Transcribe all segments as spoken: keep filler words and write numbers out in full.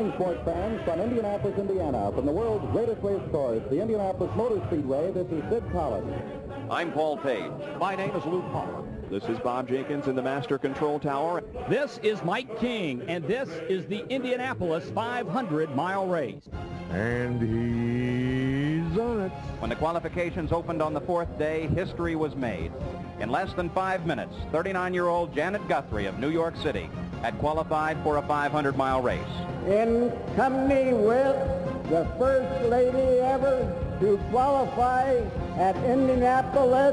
evening, sports fans, from Indianapolis, Indiana, from the world's greatest race course, the Indianapolis Motor Speedway, this is Sid Collins. I'm Paul Page. My name is Lou Palmer. This is Bob Jenkins in the Master Control Tower. This is Mike King, and this is the Indianapolis five hundred mile race. And he's on it. When the qualifications opened on the fourth day, history was made. In less than five minutes, thirty-nine-year-old Janet Guthrie of New York City had qualified for a five hundred mile race. In company with the first lady ever to qualify at Indianapolis,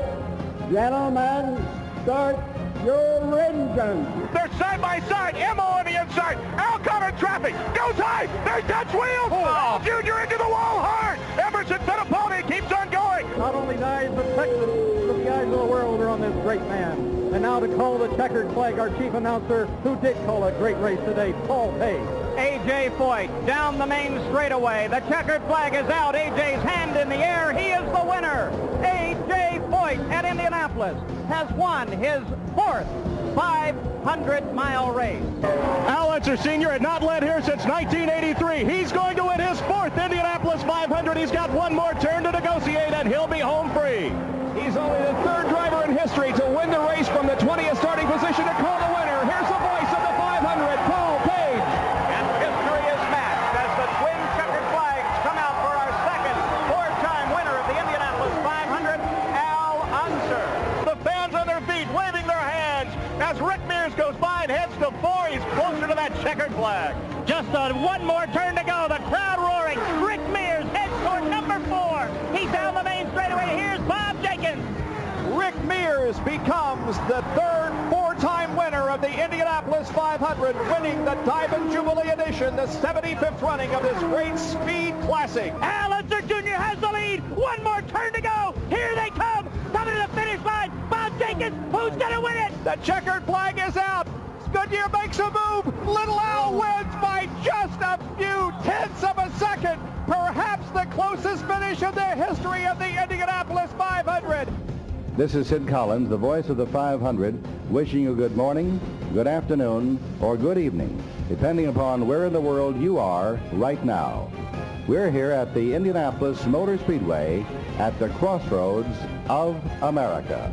gentlemen, start your engines. They're side by side. M O on the inside. Alcott in traffic. Goes high. There's Dutch wheels. Oh. Junior into the wall hard. Emerson Fittipaldi keeps on going. Not only the eyes of Texas, but the eyes of the world are on this great man. And now to call the checkered flag, our chief announcer, who did call a great race today, Paul Page. A J Foyt down the main straightaway. The checkered flag is out. A J's hand in the air. He is the winner. A J Foyt at Indianapolis has won his fourth five hundred mile race. Al Unser Senior had not led here since nineteen eighty-three. He's going to win his fourth Indianapolis five hundred. He's got one more turn to negotiate, and he'll be home free. He's only the third driver in history to win the race from the twentieth starting position to call the winner. Here's the voice of the five hundred, Paul Page. And history is matched as the twin checkered flags come out for our second four-time winner of the Indianapolis five hundred, Al Unser. The fans on their feet waving their hands as Rick Mears goes by and heads to four. He's closer to that checkered flag. Just a one more turn to go. The crowd roaring. Rick Mears heads toward number four. He's down the main straightaway. Here's Bob Jenkins. Rick Mears becomes the third four-time winner of the Indianapolis five hundred, winning the Diamond Jubilee Edition, the seventy-fifth running of this great speed classic. Al Unser Junior has the lead. One more turn to go. Here they come. Coming to the finish line. Bob Jenkins, who's going to win it? The checkered flag is out. Goodyear makes a move. Little Al wins by just a few tenths of a second. Perhaps the closest finish in the history of the Indianapolis five hundred. This is Sid Collins, the voice of the five hundred, wishing you good morning, good afternoon, or good evening, depending upon where in the world you are right now. We're here at the Indianapolis Motor Speedway at the crossroads of America.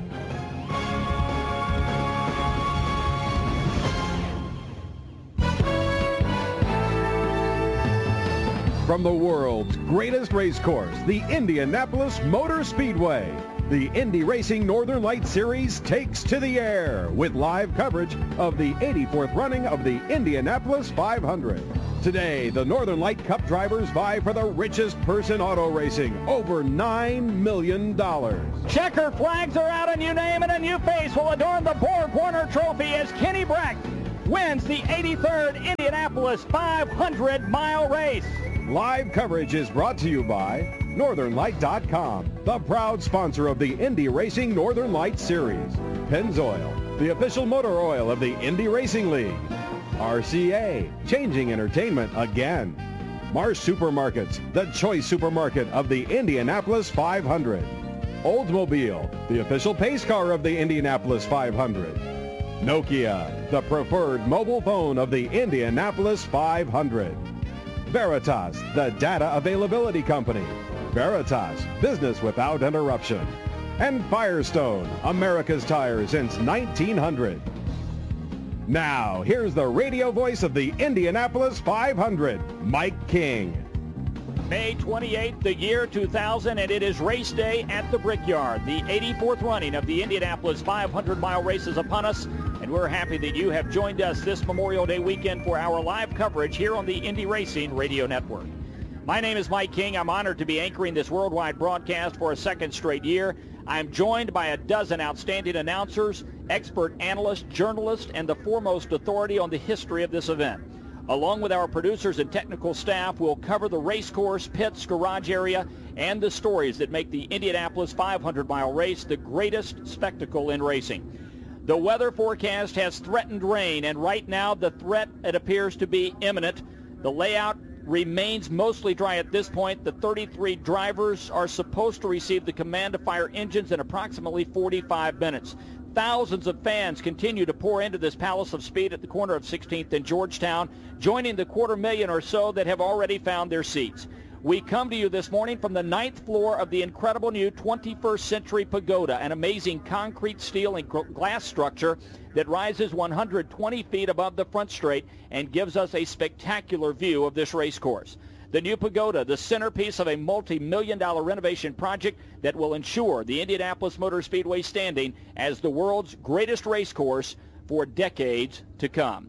From the world's greatest race course, the Indianapolis Motor Speedway, the Indy Racing Northern Light Series takes to the air with live coverage of the eighty-fourth running of the Indianapolis five hundred. Today, the Northern Light Cup drivers vie for the richest purse in auto racing, over nine million dollars. Checker flags are out, and you name it, a new face will adorn the Borg Warner Trophy as Kenny Brack wins the eighty-third Indianapolis five hundred mile race. Live coverage is brought to you by Northern Light dot com, the proud sponsor of the Indy Racing Northern Light Series. Pennzoil, the official motor oil of the Indy Racing League. R C A, changing entertainment again. Marsh Supermarkets, the choice supermarket of the Indianapolis five hundred. Oldsmobile, the official pace car of the Indianapolis five hundred. Nokia, the preferred mobile phone of the Indianapolis five hundred. Veritas, the data availability company. Veritas, business without interruption. And Firestone, America's tire since nineteen hundred. Now, here's the radio voice of the Indianapolis five hundred, Mike King. May twenty-eighth, the year two thousand, and it is race day at the Brickyard. The eighty-fourth running of the Indianapolis five hundred mile race is upon us, and we're happy that you have joined us this Memorial Day weekend for our live coverage here on the Indy Racing Radio Network. My name is Mike King. I'm honored to be anchoring this worldwide broadcast for a second straight year. I'm joined by a dozen outstanding announcers, expert analysts, journalists, and the foremost authority on the history of this event. Along with our producers and technical staff, we'll cover the race course, pits, garage area, and the stories that make the Indianapolis five hundred mile race the greatest spectacle in racing. The weather forecast has threatened rain, and right now the threat, it appears to be imminent. The layout remains mostly dry at this point. The thirty-three drivers are supposed to receive the command to fire engines in approximately forty-five minutes. Thousands of fans continue to pour into this Palace of Speed at the corner of sixteenth and Georgetown, joining the quarter million or so that have already found their seats. We come to you this morning from the ninth floor of the incredible new twenty-first Century Pagoda, an amazing concrete, steel, and glass structure that rises one hundred twenty feet above the front straight and gives us a spectacular view of this race course. The new pagoda, the centerpiece of a multi-million dollar renovation project that will ensure the Indianapolis Motor Speedway standing as the world's greatest race course for decades to come.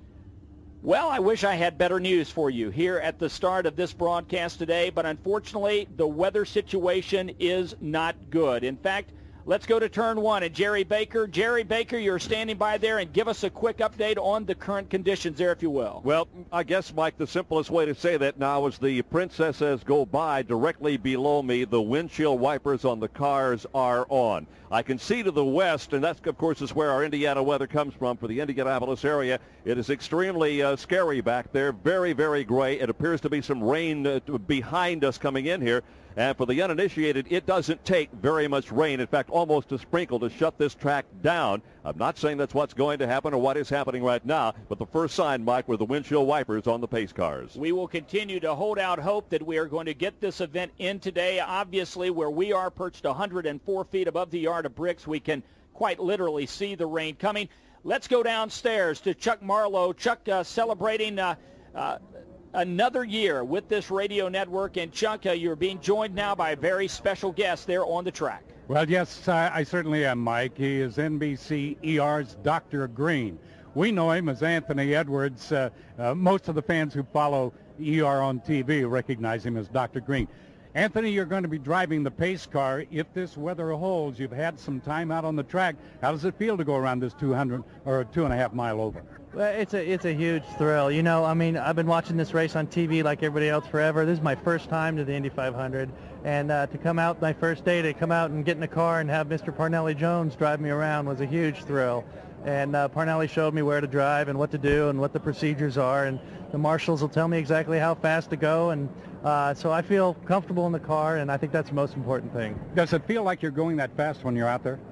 Well, I wish I had better news for you here at the start of this broadcast today, but unfortunately, the weather situation is not good. In fact, let's go to turn one and Jerry Baker. Jerry Baker, you're standing by there, and give us a quick update on the current conditions there, if you will. Well, I guess, Mike, the simplest way to say that now is the princesses go by. Directly below me, the windshield wipers on the cars are on. I can see to the west, and that, of course, is where our Indiana weather comes from for the Indianapolis area. It is extremely uh, scary back there, very, very gray. It appears to be some rain uh, behind us coming in here. And for the uninitiated, it doesn't take very much rain, in fact, almost a sprinkle to shut this track down. I'm not saying that's what's going to happen or what is happening right now, but the first sign, Mike, were the windshield wipers on the pace cars. We will continue to hold out hope that we are going to get this event in today. Obviously, where we are perched one hundred four feet above the yard of bricks, we can quite literally see the rain coming. Let's go downstairs to Chuck Marlowe. Chuck, uh, celebrating uh, uh, another year with this radio network. And Chuck, uh, you're being joined now by a very special guest there on the track. Well, yes, I, I certainly am, Mike. He is N B C E R's Doctor Green. We know him as Anthony Edwards. Uh, uh, most of the fans who follow E R on T V recognize him as Doctor Green. Anthony, you're going to be driving the pace car. If this weather holds, you've had some time out on the track. How does it feel to go around this two hundred or two and a half mile oval? Well, it's a it's a huge thrill. You know, I mean, I've been watching this race on T V like everybody else forever. This is my first time to the Indy five hundred, and uh, to come out my first day, to come out and get in a car and have Mister Parnelli Jones drive me around was a huge thrill. And uh, Parnelli showed me where to drive and what to do and what the procedures are, and the marshals will tell me exactly how fast to go, and uh, so I feel comfortable in the car, and I think that's the most important thing. Does it feel like you're going that fast when you're out there?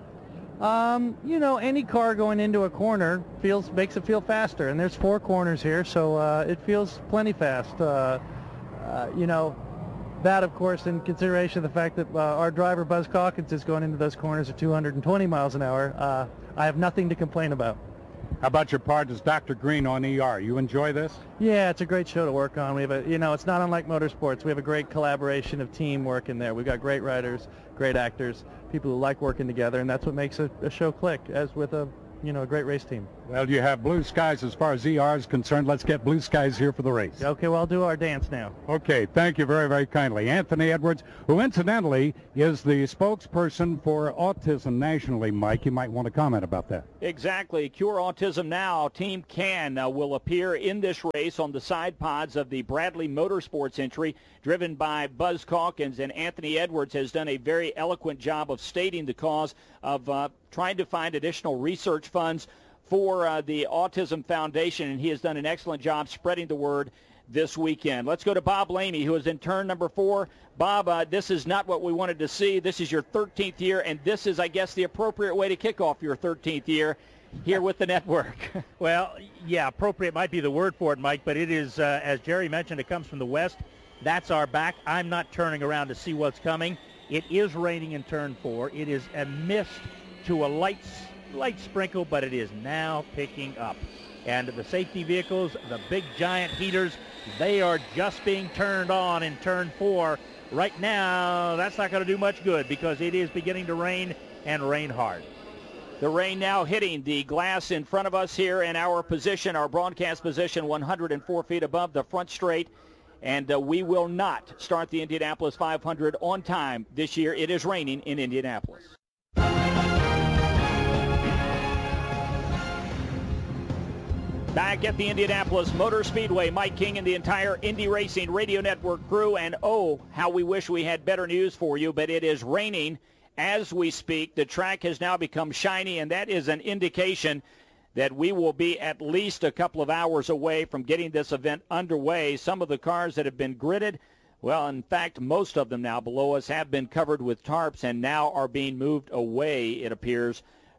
Um, you know, any car going into a corner feels makes it feel faster, and there's four corners here, so uh, it feels plenty fast. Uh, uh, you know, that, of course, in consideration of the fact that uh, our driver, Buzz Calkins, is going into those corners at two hundred twenty miles an hour, uh, I have nothing to complain about. How about your part as Doctor Green on E R? You enjoy this? Yeah, it's a great show to work on. We have a, you know, it's not unlike motorsports. We have a great collaboration of teamwork in there. We've got great writers, great actors, people who like working together, and that's what makes a, a show click, as with a, you know, a great race team. Well, you have blue skies as far as E R is concerned. Let's get blue skies here for the race. Okay, well, I'll do our dance now. Okay, thank you very, very kindly. Anthony Edwards, who incidentally is the spokesperson for autism nationally. Mike, you might want to comment about that. Exactly. Cure Autism Now, Team Can uh, will appear in this race on the side pods of the Bradley Motorsports entry, driven by Buzz Calkins, and Anthony Edwards has done a very eloquent job of stating the cause of uh, trying to find additional research funds for uh, the Autism Foundation, and he has done an excellent job spreading the word this weekend. Let's go to Bob Lamey, who is in turn number four. Bob, uh, this is not what we wanted to see. This is your thirteenth year, and this is, I guess, the appropriate way to kick off your thirteenth year here with the network. Well, yeah, appropriate might be the word for it, Mike, but it is, uh, as Jerry mentioned, it comes from the west. That's our back. I'm not turning around to see what's coming. It is raining in turn four. It is a mist to a light light sprinkle, but it is now picking up. And the safety vehicles, the big giant heaters, they are just being turned on in turn four. Right now, that's not going to do much good because it is beginning to rain and rain hard. The rain now hitting the glass in front of us here in our position, our broadcast position, one hundred four feet above the front straight. And uh, we will not start the Indianapolis five hundred on time this year. It is raining in Indianapolis. Back at the Indianapolis Motor Speedway, Mike King and the entire Indy Racing Radio Network crew, and oh, how we wish we had better news for you, but it is raining as we speak. The track has now become shiny, and that is an indication that we will be at least a couple of hours away from getting this event underway. Some of the cars that have been gridded, well, in fact, most of them now below us have been covered with tarps and now are being moved away, it appears,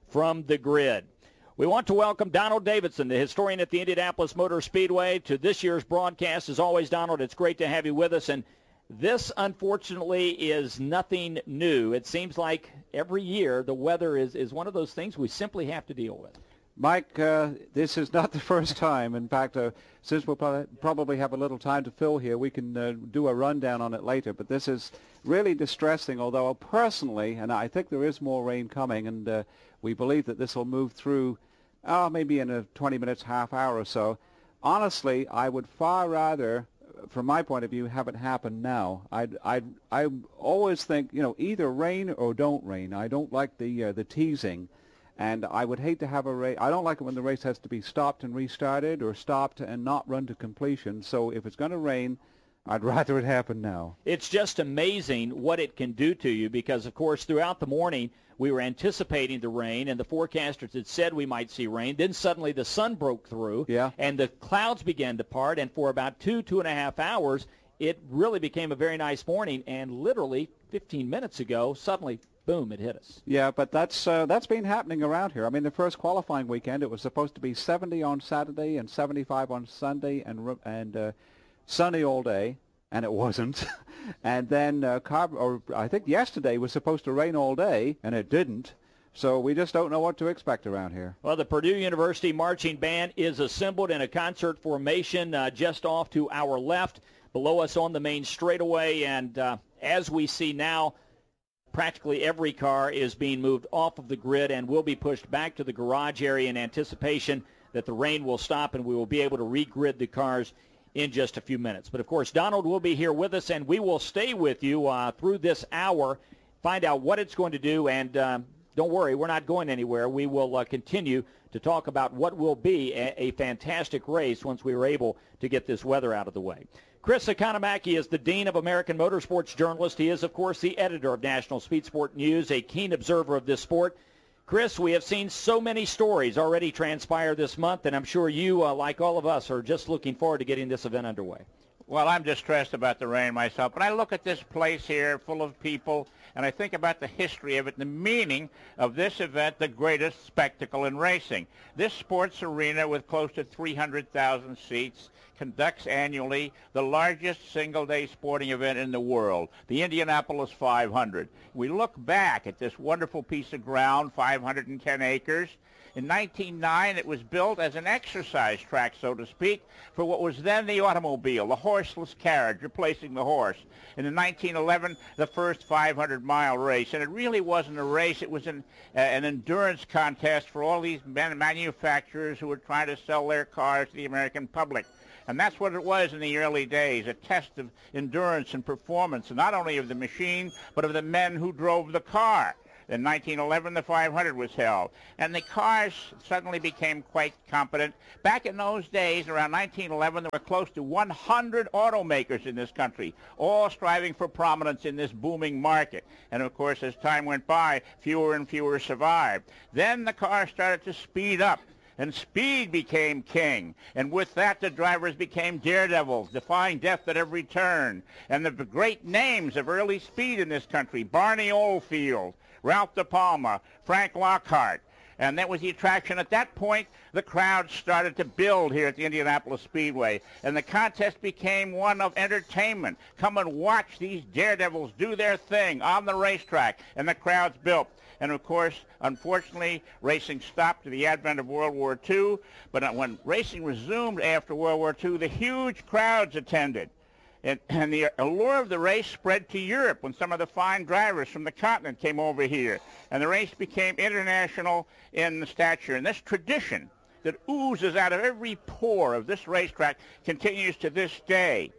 from the grid. We want to welcome Donald Davidson, the historian at the Indianapolis Motor Speedway, to this year's broadcast. As always, Donald, it's great to have you with us. And this, unfortunately, is nothing new. It seems like every year the weather is, is one of those things we simply have to deal with. Mike, uh, this is not the first time. In fact, uh, since we'll pro- probably have a little time to fill here, we can uh, do a rundown on it later. But this is really distressing, although personally, and I think there is more rain coming, and uh, we believe that this will move through uh, maybe in a twenty minutes, half hour or so. Honestly, I would far rather, from my point of view, have it happen now. I'd, I'd, I always think, you know, either rain or don't rain. I don't like the uh, the teasing. And I would hate to have a race. I don't like it when the race has to be stopped and restarted or stopped and not run to completion. So if it's going to rain, I'd rather it happen now. It's just amazing what it can do to you because, of course, throughout the morning, we were anticipating the rain, and the forecasters had said we might see rain. Then suddenly the sun broke through, yeah. and the clouds began to part, and for about two, two and a half hours, it really became a very nice morning, and literally fifteen minutes ago, suddenly, boom, it hit us. Yeah, but that's uh, that's been happening around here. I mean, the first qualifying weekend, it was supposed to be seventy on Saturday and seventy-five on Sunday and and uh, sunny all day, and it wasn't. And then, uh, Car- or I think yesterday was supposed to rain all day, and it didn't. So we just don't know what to expect around here. Well, the Purdue University Marching Band is assembled in a concert formation uh, just off to our left, below us on the main straightaway, and uh, as we see now, practically every car is being moved off of the grid and will be pushed back to the garage area in anticipation that the rain will stop and we will be able to re-grid the cars in just a few minutes. But, of course, Donald will be here with us, and we will stay with you uh, through this hour, find out what it's going to do, and uh, don't worry, we're not going anywhere. We will uh, continue to talk about what will be a, a fantastic race once we are able to get this weather out of the way. Chris Economaki is the Dean of American Motorsports Journalist. He is, of course, the editor of National Speed Sport News, a keen observer of this sport. Chris, we have seen so many stories already transpire this month, and I'm sure you, uh, like all of us, are just looking forward to getting this event underway. Well, I'm distressed about the rain myself, but I look at this place here full of people, and I think about the history of it, the meaning of this event, the greatest spectacle in racing. This sports arena with close to three hundred thousand seats conducts annually the largest single-day sporting event in the world, the Indianapolis five hundred. We look back at this wonderful piece of ground, five hundred ten acres. In nineteen oh nine, it was built as an exercise track, so to speak, for what was then the automobile, the horseless carriage, replacing the horse. And in nineteen eleven, the first five hundred mile race. And it really wasn't a race. It was an, uh, an endurance contest for all these man- manufacturers who were trying to sell their cars to the American public. And that's what it was in the early days, a test of endurance and performance, not only of the machine, but of the men who drove the car. In nineteen eleven, the five hundred was held, and the cars suddenly became quite competent. Back in those days, around nineteen eleven, there were close to one hundred automakers in this country, all striving for prominence in this booming market. And, of course, as time went by, fewer and fewer survived. Then the cars started to speed up, and speed became king. And with that, the drivers became daredevils, defying death at every turn. And the great names of early speed in this country, Barney Oldfield, Ralph De Palma, Frank Lockhart. And that was the attraction. At that point, the crowd started to build here at the Indianapolis Speedway. And the contest became one of entertainment. Come and watch these daredevils do their thing on the racetrack. And the crowds built. And, of course, unfortunately, racing stopped to the advent of World War Two. But when racing resumed after World War Two, the huge crowds attended. And, and the allure of the race spread to Europe when some of the fine drivers from the continent came over here. And the race became international in stature. And this tradition that oozes out of every pore of this racetrack continues to this day.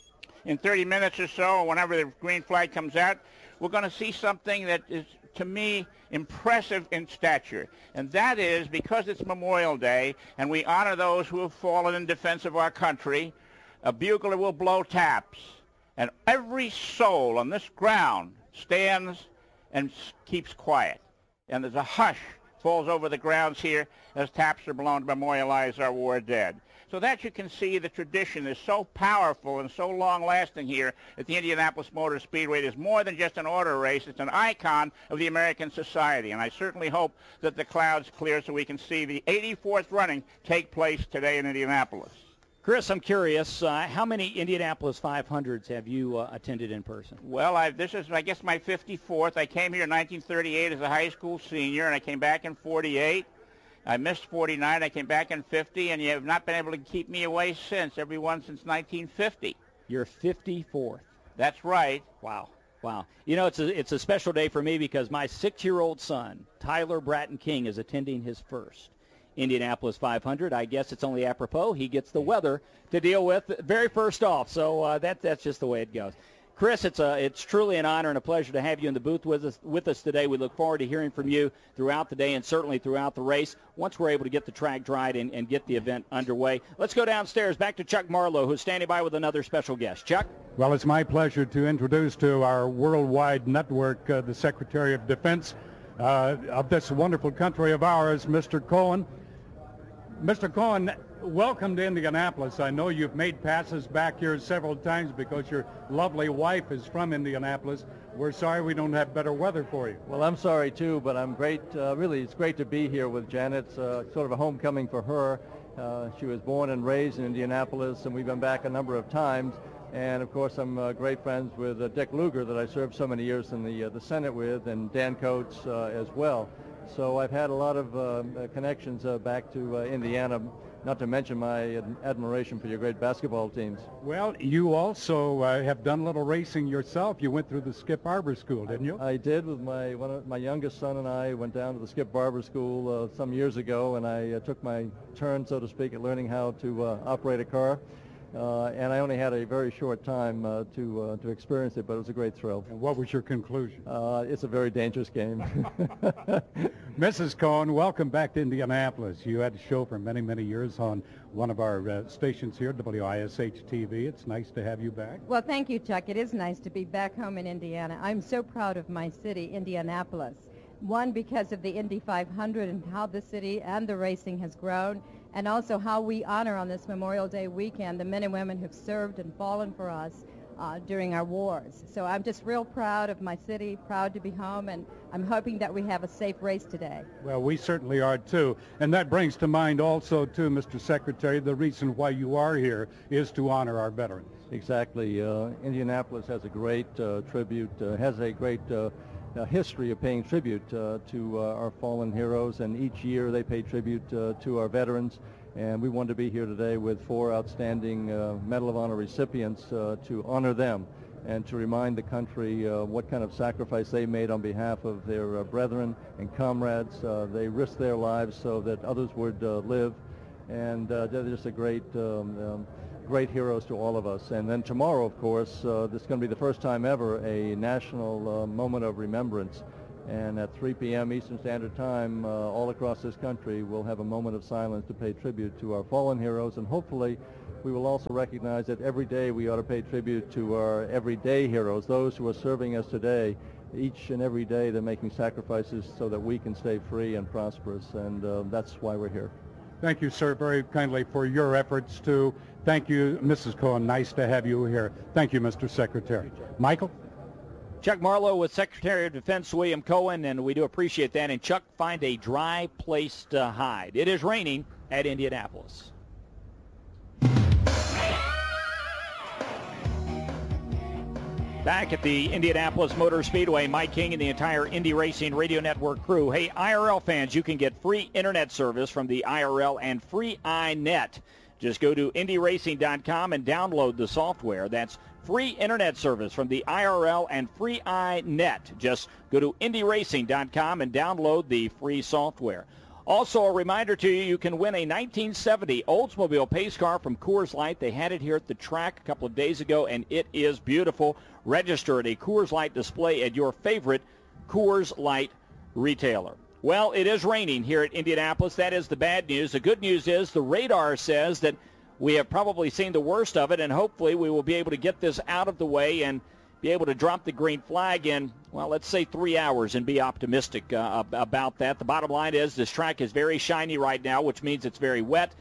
In thirty minutes or so, whenever the green flag comes out, we're going to see something that is, to me, impressive in stature. And that is because it's Memorial Day and we honor those who have fallen in defense of our country, a bugler will blow taps, and every soul on this ground stands and keeps quiet. And there's a hush falls over the grounds here as taps are blown to memorialize our war dead. So that you can see the tradition is so powerful and so long-lasting here at the Indianapolis Motor Speedway. It is more than just an order race. It's an icon of the American society, and I certainly hope that the clouds clear so we can see the eighty-fourth running take place today in Indianapolis. Chris, I'm curious, uh, how many Indianapolis five hundreds have you uh, attended in person? Well, I've, this is, I guess, my fifty-fourth. I came here in nineteen thirty-eight as a high school senior, and I came back in forty-eight. I missed forty-nine. I came back in fifty, and you have not been able to keep me away since, every one since nineteen fifty. You're fifty-fourth. That's right. Wow. Wow. You know, it's a, it's a special day for me because my six-year-old son, Tyler Bratton King, is attending his first Indianapolis five hundred. I guess it's only apropos he gets the weather to deal with very first off. So uh, that that's just the way it goes. Chris, it's a it's truly an honor and a pleasure to have you in the booth with us with us today. We look forward to hearing from you throughout the day and certainly throughout the race once we're able to get the track dried and, and get the event underway. Let's go downstairs back to Chuck Marlowe, who's standing by with another special guest. Chuck? Well, it's my pleasure to introduce to our worldwide network uh, the Secretary of Defense uh, of this wonderful country of ours, Mister Cohen. Mister Cohen, welcome to Indianapolis. I know you've made passes back here several times because your lovely wife is from Indianapolis. We're sorry we don't have better weather for you. Well, I'm sorry too, but I'm great. Uh, really, it's great to be here with Janet. It's uh, sort of a homecoming for her. Uh, she was born and raised in Indianapolis, and we've been back a number of times. And of course, I'm uh, great friends with uh, Dick Lugar that I served so many years in the uh, the Senate with, and Dan Coates uh, as well. So I've had a lot of uh, connections uh, back to uh, Indiana, not to mention my ad- admiration for your great basketball teams. Well, you also uh, have done a little racing yourself. You went through the Skip Barber School, didn't you? I did. With my one of my youngest son and I went down to the Skip Barber School uh, some years ago, and I uh, took my turn, so to speak, at learning how to uh, operate a car. Uh, and I only had a very short time uh, to uh, to experience it, but it was a great thrill. And what was your conclusion? Uh, it's a very dangerous game. Missus Cohen, welcome back to Indianapolis. You had a show for many, many years on one of our uh, stations here, W I S H T V. It's nice to have you back. Well, thank you, Chuck. It is nice to be back home in Indiana. I'm so proud of my city, Indianapolis. One, because of the Indy five hundred and how the city and the racing has grown, and also how we honor on this Memorial Day weekend the men and women who've served and fallen for us uh, during our wars. So I'm just real proud of my city, proud to be home, and I'm hoping that we have a safe race today. Well, we certainly are, too. And that brings to mind also, too, Mister Secretary, the reason why you are here is to honor our veterans. Exactly. Uh, Indianapolis has a great uh, tribute, uh, has a great uh, uh, history of paying tribute uh, to uh, our fallen heroes, and each year they pay tribute uh, to our veterans. And we wanted to be here today with four outstanding uh, Medal of Honor recipients uh, to honor them and to remind the country uh, what kind of sacrifice they made on behalf of their uh, brethren and comrades. Uh, they risked their lives so that others would uh, live, and uh, they're just a great um, um, great heroes to all of us. And then tomorrow, of course, uh, this is going to be the first time ever a national uh, moment of remembrance. And at three p.m. Eastern Standard Time, uh, all across this country, we'll have a moment of silence to pay tribute to our fallen heroes. And hopefully, we will also recognize that every day we ought to pay tribute to our everyday heroes, those who are serving us today. Each and every day they're making sacrifices so that we can stay free and prosperous. And uh, that's why we're here. Thank you, sir, very kindly for your efforts, too. Thank you, Missus Cohen. Nice to have you here. Thank you, Mister Secretary. Michael? Chuck Marlowe with Secretary of Defense William Cohen, and we do appreciate that. And, Chuck, find a dry place to hide. It is raining at Indianapolis. Back at the Indianapolis Motor Speedway, Mike King and the entire Indy Racing Radio Network crew. Hey, I R L fans, you can get free internet service from the I R L and free iNet. Just go to Indy Racing dot com and download the software. That's free internet service from the I R L and free iNet. Just go to Indy Racing dot com and download the free software. Also, a reminder to you, you can win a nineteen seventy Oldsmobile pace car from Coors Light. They had it here at the track a couple of days ago, and it is beautiful. Register at a Coors Light display at your favorite Coors Light retailer. Well, it is raining here at Indianapolis. That is the bad news. The good news is the radar says that we have probably seen the worst of it, and hopefully we will be able to get this out of the way and be able to drop the green flag in, well, let's say three hours and be optimistic uh, about that. The bottom line is this track is very shiny right now, which means it's very wet.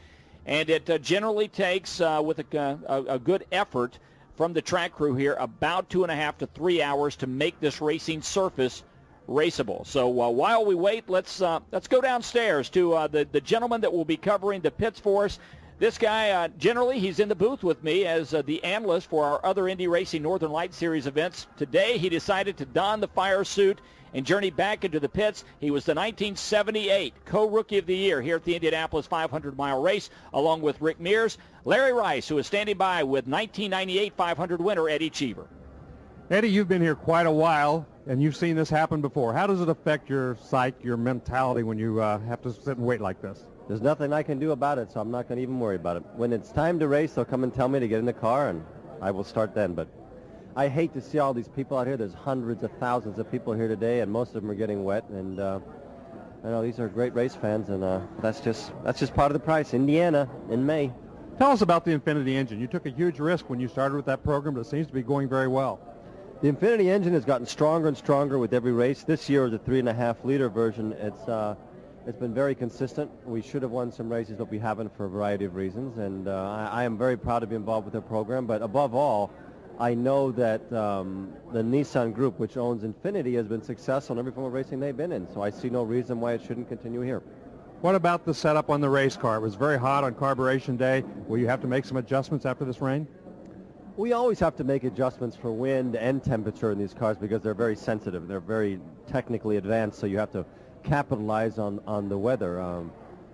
And it uh, generally takes, uh, with a, a, a good effort from the track crew here, about two and a half to three hours to make this racing surface raceable. So uh, while we wait, let's uh, let's go downstairs to uh, the, the gentleman that will be covering the pits for us. This guy, uh, generally, he's in the booth with me as uh, the analyst for our other Indy Racing Northern Light Series events. Today, he decided to don the fire suit and journey back into the pits. He was the nineteen seventy-eight Co-Rookie of the Year here at the Indianapolis five hundred mile race, along with Rick Mears. Larry Rice, who is standing by with nineteen ninety-eight five hundred winner Eddie Cheever. Eddie, you've been here quite a while, and you've seen this happen before. How does it affect your psyche, your mentality when you uh, have to sit and wait like this? There's nothing I can do about it, so I'm not going to even worry about it. When it's time to race, they'll come and tell me to get in the car, and I will start then. But I hate to see all these people out here. There's hundreds of thousands of people here today, and most of them are getting wet. And uh, I know these are great race fans, and uh, that's just that's just part of the price. Indiana in May. Tell us about the Infiniti engine. You took a huge risk when you started with that program, but it seems to be going very well. The Infiniti engine has gotten stronger and stronger with every race. This year, the three and a half liter version, it's uh, it's been very consistent. We should have won some races, but we haven't for a variety of reasons. And uh, I, I am very proud to be involved with their program. But above all, I know that um, the Nissan Group, which owns Infiniti, has been successful in every form of racing they've been in. So I see no reason why it shouldn't continue here. What about the setup on the race car? It was very hot on carburation day. Will you have to make some adjustments after this rain? We always have to make adjustments for wind and temperature in these cars because they're very sensitive. They're very technically advanced, so you have to capitalize on, on the weather. Um,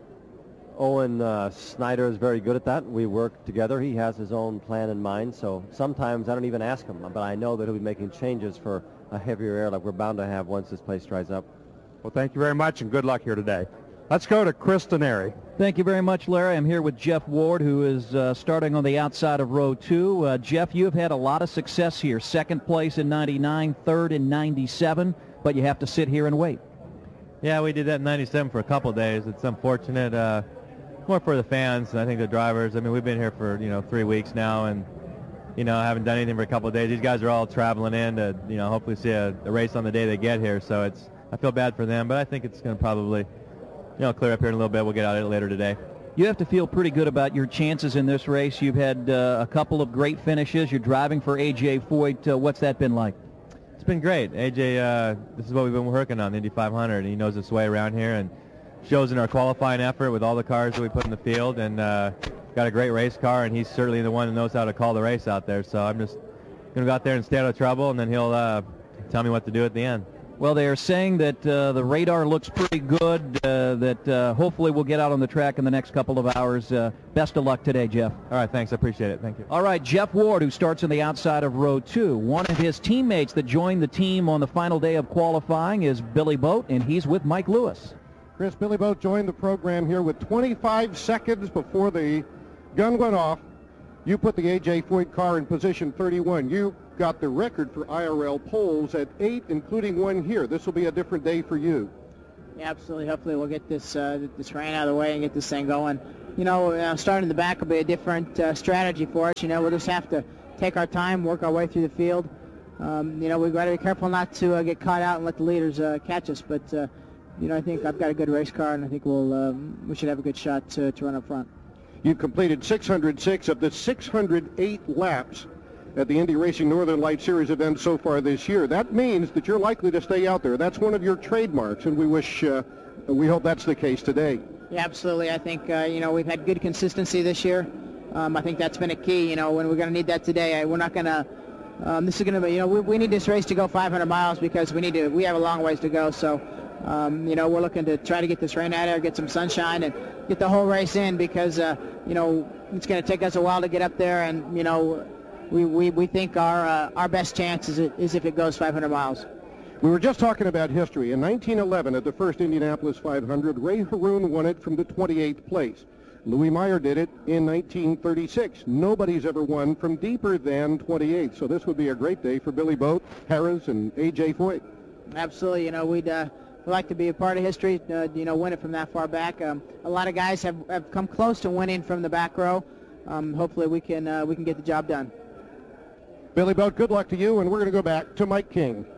Owen uh, Snyder is very good at that. We work together. He has his own plan in mind, so sometimes I don't even ask him, but I know that he'll be making changes for a heavier air like we're bound to have once this place dries up. Well, thank you very much, and good luck here today. Let's go to Chris Denari. Thank you very much, Larry. I'm here with Jeff Ward, who is uh, starting on the outside of row two. Uh, Jeff, you have had a lot of success here. Second place in ninety-nine, third in ninety-seven, but you have to sit here and wait. Yeah, we did that in ninety-seven for a couple of days. It's unfortunate, uh, more for the fans and I think the drivers. I mean, we've been here for, you know, three weeks now, and, you know, haven't done anything for a couple of days. These guys are all traveling in to, you know, hopefully see a, a race on the day they get here. So it's, I feel bad for them, but I think it's going to probably, you know, clear up here in a little bit. We'll get out of it later today. You have to feel pretty good about your chances in this race. You've had uh, a couple of great finishes. You're driving for A J Foyt. Uh, what's that been like? It's been great. A J, uh, this is what we've been working on, the Indy five hundred, and he knows his way around here and shows in our qualifying effort with all the cars that we put in the field, and uh, got a great race car, and he's certainly the one that knows how to call the race out there. So I'm just going to go out there and stay out of trouble, and then he'll uh, tell me what to do at the end. Well, they are saying that uh, the radar looks pretty good, uh, that uh, hopefully we'll get out on the track in the next couple of hours. Uh, best of luck today, Jeff. All right, thanks. I appreciate it. Thank you. All right, Jeff Ward, who starts on the outside of row two. One of his teammates that joined the team on the final day of qualifying is Billy Boat, and he's with Mike Lewis. Chris, Billy Boat joined the program here with twenty-five seconds before the gun went off. You put the A J Foyt car in position thirty-one. You got the record for I R L poles at eight, including one here. This will be a different day for you. Yeah, absolutely. Hopefully we'll get this uh, this rain out of the way and get this thing going. You know, uh, starting in the back will be a different uh, strategy for us. You know, we'll just have to take our time, work our way through the field. Um, you know, we've got to be careful not to uh, get caught out and let the leaders uh, catch us. But, uh, you know, I think I've got a good race car, and I think we'll um, we should have a good shot to, to run up front. You completed six hundred six of the six hundred eight laps at the Indy Racing Northern Light Series event so far this year. That means that you're likely to stay out there. That's one of your trademarks, and we wish, uh, we hope that's the case today. Yeah, absolutely. I think, uh, you know, we've had good consistency this year. Um, I think that's been a key, you know, when we're going to need that today. I, we're not going to, um, this is going to be, you know, we, we need this race to go five hundred miles because we need to, we have a long ways to go. So, um, you know, we're looking to try to get this rain out of there, get some sunshine, and get the whole race in because, uh, you know, it's going to take us a while to get up there, and, you know, we, we, we think our uh, our best chance is, is if it goes five hundred miles. We were just talking about history. In nineteen eleven, at the first Indianapolis five hundred, Ray Haroon won it from the twenty-eighth place. Louis Meyer did it in nineteen thirty-six. Nobody's ever won from deeper than twenty-eight. So this would be a great day for Billy Boat, Harris, and A J Foyt. Absolutely. You know, we'd uh, like to be a part of history, uh, you know, win it from that far back. Um, a lot of guys have, have come close to winning from the back row. Um, hopefully we can uh, we can get the job done. Billy Boat, good luck to you, and we're going to go back to Mike King.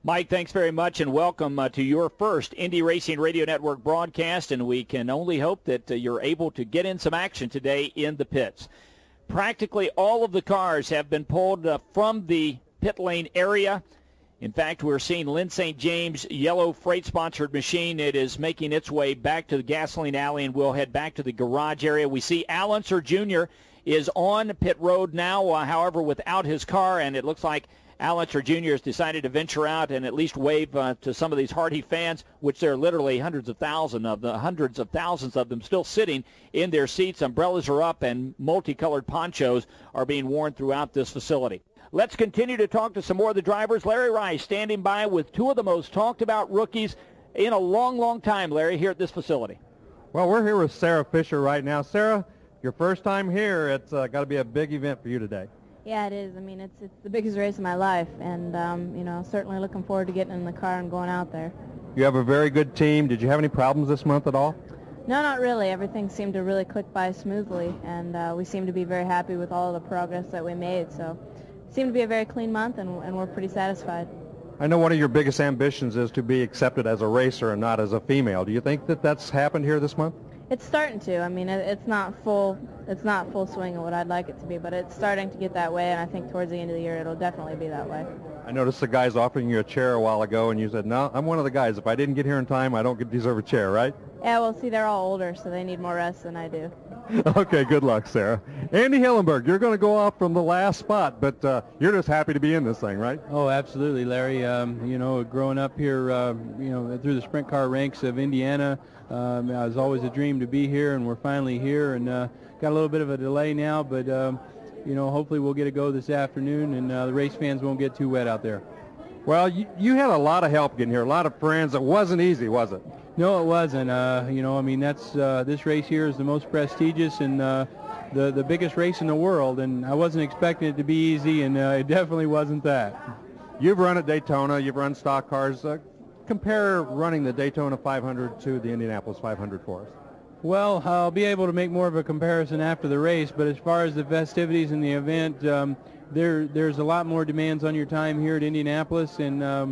Mike, thanks very much, and welcome uh, to your first Indy Racing Radio Network broadcast, and we can only hope that uh, you're able to get in some action today in the pits. Practically all of the cars have been pulled uh, from the pit lane area. In fact, we're seeing Lynn Saint James' yellow freight-sponsored machine. It is making its way back to the gasoline alley, and we'll head back to the garage area. We see Al Unser Junior is on pit road now, uh, however, without his car, and it looks like Al Unser Junior has decided to venture out and at least wave uh, to some of these Hardy fans, which there are literally hundreds of thousands of the hundreds of thousands of them still sitting in their seats. Umbrellas are up, and multicolored ponchos are being worn throughout this facility. Let's continue to talk to some more of the drivers. Larry Rice standing by with two of the most talked about rookies in a long, long time, Larry, here at this facility. Well, we're here with Sarah Fisher right now. Sarah, your first time here. It's uh, got to be a big event for you today. Yeah, it is. I mean, it's it's the biggest race of my life, and, um, you know, certainly looking forward to getting in the car and going out there. You have a very good team. Did you have any problems this month at all? No, not really. Everything seemed to really click by smoothly, and uh, we seem to be very happy with all of the progress that we made. So it seemed to be a very clean month, and, and we're pretty satisfied. I know one of your biggest ambitions is to be accepted as a racer and not as a female. Do you think that that's happened here this month? It's starting to. I mean, it, it's not full. It's not full swing of what I'd like it to be, but it's starting to get that way, and I think towards the end of the year it'll definitely be that way. I noticed the guys offering you a chair a while ago, and you said, "No, I'm one of the guys. If I didn't get here in time, I don't deserve a chair," right? Yeah. Well, see, they're all older, so they need more rest than I do. Okay. Good luck, Sarah. Andy Hillenberg, you're going to go off from the last spot, but uh, you're just happy to be in this thing, right? Oh, absolutely, Larry. Um, you know, growing up here, uh, you know, through the sprint car ranks of Indiana. Um, it was always a dream to be here, and we're finally here, and uh, got a little bit of a delay now, but um, you know, hopefully we'll get a go this afternoon, and uh, the race fans won't get too wet out there. Well, you, you had a lot of help getting here, a lot of friends. It wasn't easy, was it? No, it wasn't. Uh, you know, I mean, that's uh, this race here is the most prestigious and uh, the the biggest race in the world, and I wasn't expecting it to be easy, and uh, it definitely wasn't that. You've run at Daytona, you've run stock cars. Uh, compare running the Daytona five hundred to the Indianapolis five hundred for us. Well, I'll be able to make more of a comparison after the race, but as far as the festivities in the event, um, there there's a lot more demands on your time here at Indianapolis, and um,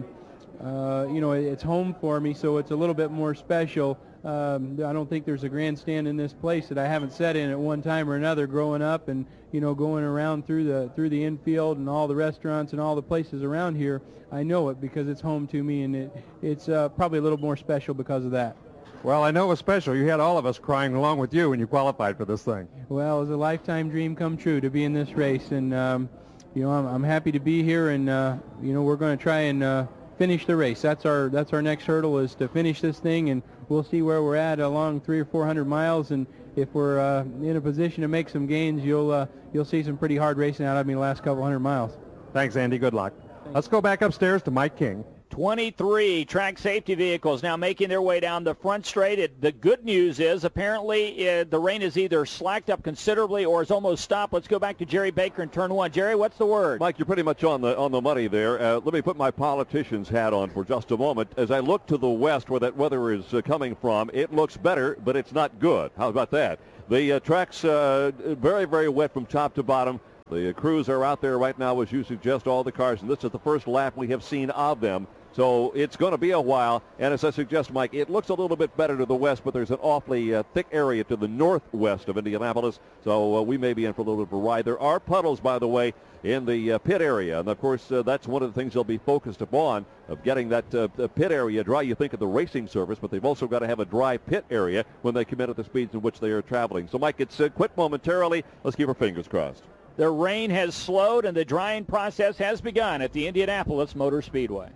uh, you know, it's home for me, so it's a little bit more special. Um, I don't think there's a grandstand in this place that I haven't sat in at one time or another growing up, and you know, going around through the through the infield and all the restaurants and all the places around here. I know it because it's home to me, and it it's uh, probably a little more special because of that. Well, I know it was special. You had all of us crying along with you when you qualified for this thing. Well, it was a lifetime dream come true to be in this race, and um, you know, I'm, I'm happy to be here, and uh, you know, we're going to try and uh, finish the race. That's our that's our next hurdle, is to finish this thing, and we'll see where we're at along three or four hundred miles, and if we're uh, in a position to make some gains, you'll uh, you'll see some pretty hard racing out of me the last couple hundred miles. Thanks, Andy. Good luck. Let's go back upstairs to Mike King. twenty-three track safety vehicles now making their way down the front straight. It, the good news is apparently uh, the rain is either slacked up considerably or is almost stopped. Let's go back to Jerry Baker in turn one. Jerry, what's the word? Mike, you're pretty much on the on the money there. Uh, let me put my politician's hat on for just a moment. As I look to the west where that weather is uh, coming from, it looks better, but it's not good. How about that? The uh, track's uh, very, very wet from top to bottom. The uh, crews are out there right now, as you suggest, all the cars, and this is the first lap we have seen of them. So it's going to be a while, and as I suggest, Mike, it looks a little bit better to the west, but there's an awfully uh, thick area to the northwest of Indianapolis, so uh, we may be in for a little bit of a ride. There are puddles, by the way, in the uh, pit area, and of course uh, that's one of the things they'll be focused upon, of getting that uh, pit area dry. You think of the racing service, but they've also got to have a dry pit area when they commit at the speeds in which they are traveling. So, Mike, it's uh, quit momentarily. Let's keep our fingers crossed. The rain has slowed and the drying process has begun at the Indianapolis Motor Speedway.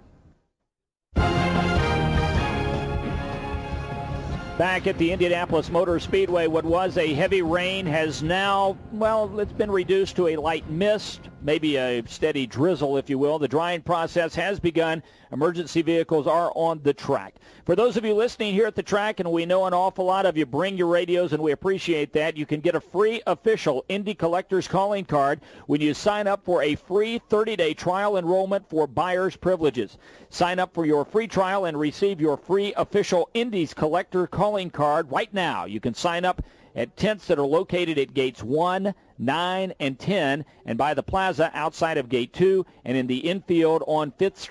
Back at the Indianapolis Motor Speedway, what was a heavy rain has now, well, it's been reduced to a light mist, maybe a steady drizzle, if you will. The drying process has begun. Emergency vehicles are on the track. For those of you listening here at the track, and we know an awful lot of you bring your radios, and we appreciate that, you can get a free official Indy Collectors calling card when you sign up for a free thirty-day trial enrollment for buyer's privileges. Sign up for your free trial and receive your free official Indy's Collector calling card right now. You can sign up at tents that are located at gates one, nine, and ten, and by the plaza outside of gate two, and in the infield on fifth Street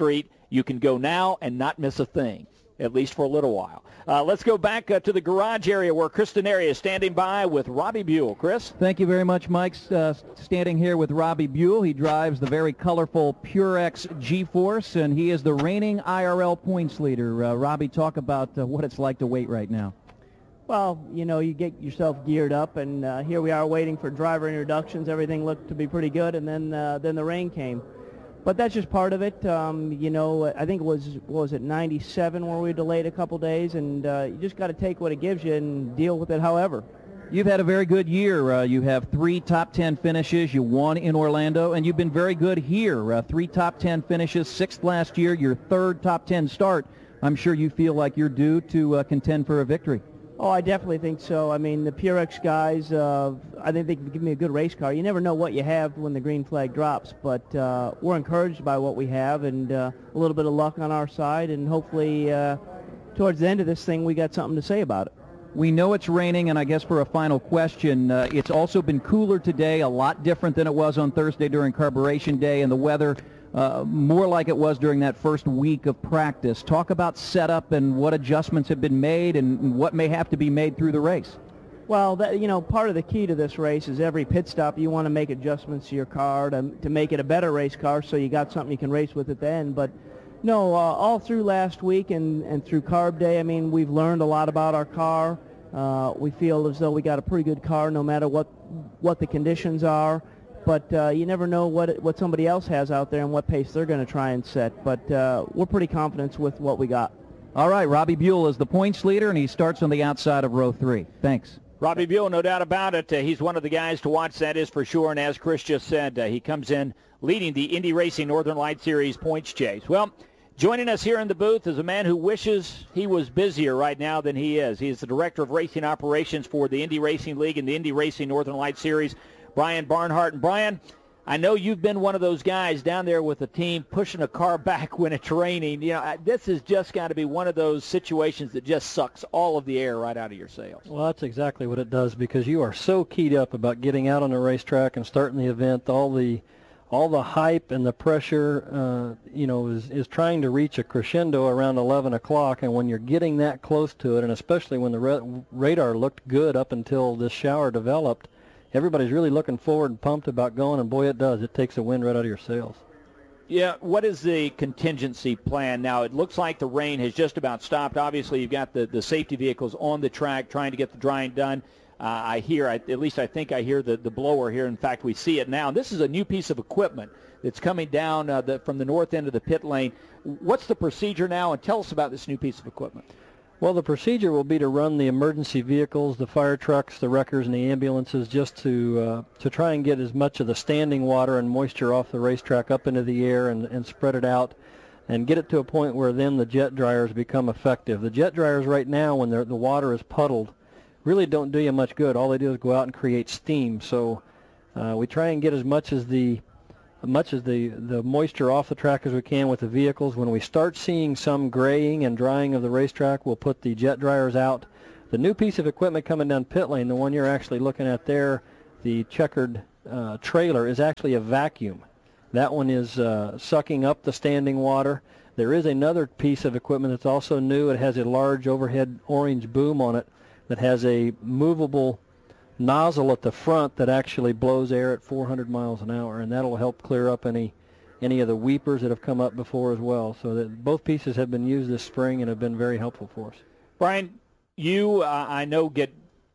You can go now and not miss a thing, at least for a little while. Uh, let's go back uh, to the garage area where Chris Denari is standing by with Robbie Buell. Chris? Thank you very much, Mike. Uh, standing here with Robbie Buell. He drives the very colorful Purex G-Force, and he is the reigning I R L points leader. Uh, Robbie, talk about uh, what it's like to wait right now. Well, you know, you get yourself geared up, and uh, here we are waiting for driver introductions. Everything looked to be pretty good, and then uh, then the rain came. But that's just part of it. Um, you know, I think it was, what was it, ninety-seven where we delayed a couple days, and uh, you just got to take what it gives you and deal with it however. You've had a very good year. Uh, you have three top ten finishes. You won in Orlando, and you've been very good here. Uh, three top ten finishes, sixth last year, your third top ten start. I'm sure you feel like you're due to uh, contend for a victory. Oh, I definitely think so. I mean, the Purex guys, uh, I think they can give me a good race car. You never know what you have when the green flag drops, but uh, we're encouraged by what we have, and uh, a little bit of luck on our side, and hopefully uh, towards the end of this thing we got something to say about it. We know it's raining, and I guess for a final question, uh, it's also been cooler today, a lot different than it was on Thursday during Carburation Day, and the weather uh, more like it was during that first week of practice. Talk about setup and what adjustments have been made and what may have to be made through the race. Well, that, you know, part of the key to this race is every pit stop you want to make adjustments to your car to, to make it a better race car so you got something you can race with at the end. But no, uh, all through last week and, and through Carb Day, I mean, we've learned a lot about our car. Uh, we feel as though we got a pretty good car no matter what what the conditions are. But uh, you never know what what somebody else has out there and what pace they're going to try and set. But uh, we're pretty confident with what we got. All right, Robbie Buell is the points leader, and he starts on the outside of row three. Thanks. Robbie Buell, no doubt about it. Uh, he's one of the guys to watch, that is for sure. And as Chris just said, uh, he comes in leading the Indy Racing Northern Light Series points chase. Well, joining us here in the booth is a man who wishes he was busier right now than he is. He is the Director of Racing Operations for the Indy Racing League and the Indy Racing Northern Light Series, Brian Barnhart. And Brian, I know you've been one of those guys down there with the team pushing a car back when it's raining. You know, this has just got to be one of those situations that just sucks all of the air right out of your sails. Well, that's exactly what it does, because you are so keyed up about getting out on the racetrack and starting the event. All the all the hype and the pressure, uh, you know, is, is trying to reach a crescendo around eleven o'clock, and when you're getting that close to it, and especially when the ra- radar looked good up until this shower developed, everybody's really looking forward and pumped about going, and boy, it does. It takes the wind right out of your sails. Yeah, what is the contingency plan now? It looks like the rain has just about stopped. Obviously, you've got the, the safety vehicles on the track trying to get the drying done. Uh, I hear, I, at least I think I hear the, the blower here. In fact, we see it now. This is a new piece of equipment that's coming down uh, the, from the north end of the pit lane. What's the procedure now, and tell us about this new piece of equipment. Well, the procedure will be to run the emergency vehicles, the fire trucks, the wreckers, and the ambulances, just to uh, to try and get as much of the standing water and moisture off the racetrack up into the air and, and spread it out and get it to a point where then the jet dryers become effective. The jet dryers right now, when the water is puddled, really don't do you much good. All they do is go out and create steam. So uh, we try and get as much as the much as the, the moisture off the track as we can with the vehicles. When we start seeing some graying and drying of the racetrack, we'll put the jet dryers out. The new piece of equipment coming down pit lane, the one you're actually looking at there, the checkered uh, trailer, is actually a vacuum. That one is uh, sucking up the standing water. There is another piece of equipment that's also new. It has a large overhead orange boom on it that has a movable nozzle at the front that actually blows air at four hundred miles an hour, and that'll help clear up any any of the weepers that have come up before as well. So that both pieces have been used this spring and have been very helpful for us. Brian, you, uh, I know, get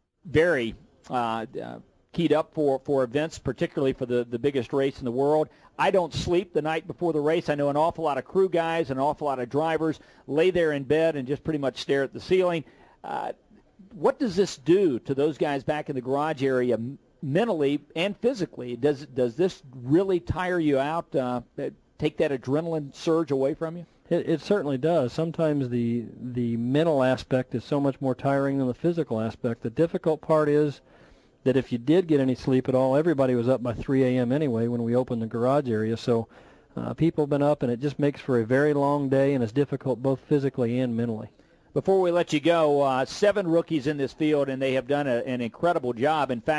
very uh, uh, keyed up for, for events, particularly for the, the biggest race in the world. I don't sleep the night before the race. I know an awful lot of crew guys and an awful lot of drivers lay there in bed and just pretty much stare at the ceiling. Uh, What does this do to those guys back in the garage area mentally and physically? Does does this really tire you out, uh, take that adrenaline surge away from you? It, it certainly does. Sometimes the the mental aspect is so much more tiring than the physical aspect. The difficult part is that if you did get any sleep at all, everybody was up by three a.m. anyway when we opened the garage area. So uh, people have been up, and it just makes for a very long day, and it's difficult both physically and mentally. Before we let you go, uh, seven rookies in this field, and they have done a, an incredible job. In fact,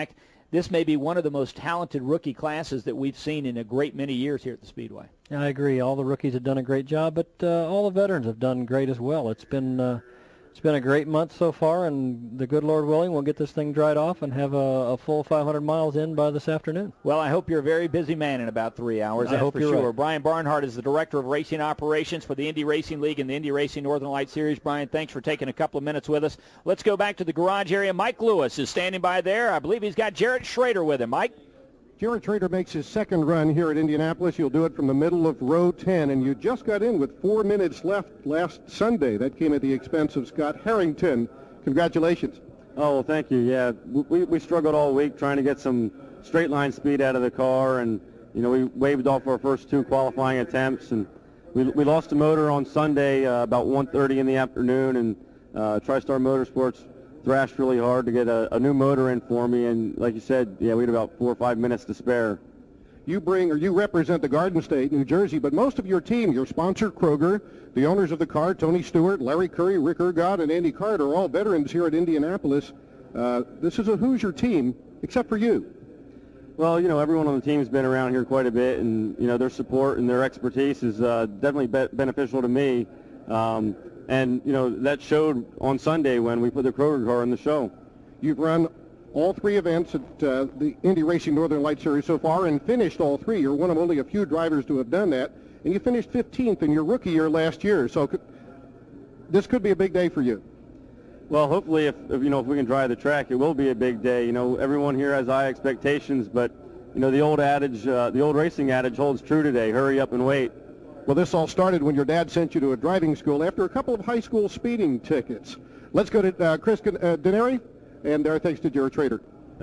this may be one of the most talented rookie classes that we've seen in a great many years here at the Speedway. I agree. All the rookies have done a great job, but uh, all the veterans have done great as well. It's been uh, it's been a great month so far, and the good Lord willing, we'll get this thing dried off and have a, a full five hundred miles in by this afternoon. Well, I hope you're a very busy man in about three hours. I that's hope for you're sure. right. Brian Barnhart is the Director of Racing Operations for the Indy Racing League and the Indy Racing Northern Lights Series. Brian, thanks for taking a couple of minutes with us. Let's go back to the garage area. Mike Lewis is standing by there. I believe he's got Jarrett Schrader with him. Mike? Jarrett Schrader makes his second run here at Indianapolis. You'll do it from the middle of row ten, and you just got in with four minutes left last Sunday. That came at the expense of Scott Harrington. Congratulations. Oh, well, thank you. Yeah, we, we struggled all week trying to get some straight line speed out of the car, and, you know, we waved off our first two qualifying attempts, and we, we lost the motor on Sunday uh, about one thirty in the afternoon, and uh, TriStar Motorsports thrashed really hard to get a, a new motor in for me, and like you said, yeah, we had about four or five minutes to spare. You bring, or you represent the Garden State, New Jersey, but most of your team, your sponsor, Kroger, the owners of the car, Tony Stewart, Larry Curry, Rick Ergod, and Andy Carter, are all veterans here at Indianapolis. Uh, this is a Hoosier team, except for you. Well, you know, everyone on the team has been around here quite a bit, and, you know, their support and their expertise is uh, definitely be- beneficial to me. Um, and, you know, that showed on Sunday when we put the Kroger car in the show. You've run all three events at uh, the Indy Racing Northern Lights Series so far and finished all three. You're one of only a few drivers to have done that. And you finished fifteenth in your rookie year last year. So could, this could be a big day for you. Well, hopefully, if, if you know if we can drive the track, it will be a big day. You know, everyone here has high expectations, but you know the old adage, uh, the old racing adage holds true today: hurry up and wait. Well, this all started when your dad sent you to a driving school after a couple of high school speeding tickets. Let's go to uh, Chris uh, Denary, and our thanks to Jarrett Schrader.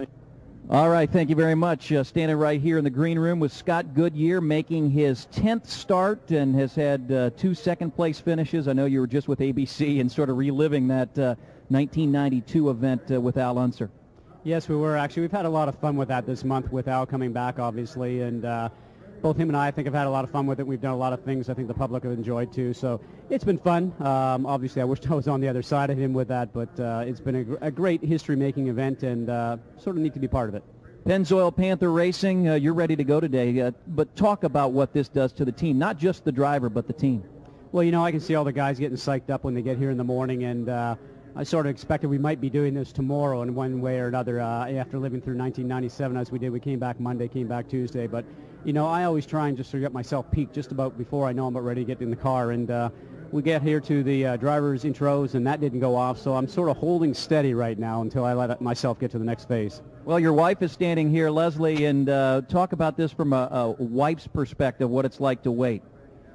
All right, thank you very much. Uh, standing right here in the green room with Scott Goodyear, making his tenth start and has had uh, two second-place finishes. I know you were just with A B C and sort of reliving that uh, nineteen ninety-two event uh, with Al Unser. Yes, we were. Actually, we've had a lot of fun with that this month with Al coming back, obviously, and uh, both him and I, I think, have had a lot of fun with it. We've done a lot of things I think the public have enjoyed, too. So it's been fun. Um, obviously, I wish I was on the other side of him with that, but uh, it's been a, gr- a great history-making event and uh, sort of neat to be part of it. Pennzoil Panther Racing, uh, you're ready to go today, uh, but talk about what this does to the team, not just the driver, but the team. Well, you know, I can see all the guys getting psyched up when they get here in the morning, and uh, I sort of expected we might be doing this tomorrow in one way or another uh, after living through nineteen ninety-seven as we did. We came back Monday, came back Tuesday, but, you know, I always try and just sort of get myself peaked just about before I know I'm about ready to get in the car, and uh, we get here to the uh, driver's intros, and that didn't go off, so I'm sort of holding steady right now until I let myself get to the next phase. Well, your wife is standing here, Leslie, and uh, talk about this from a, a wife's perspective, what it's like to wait.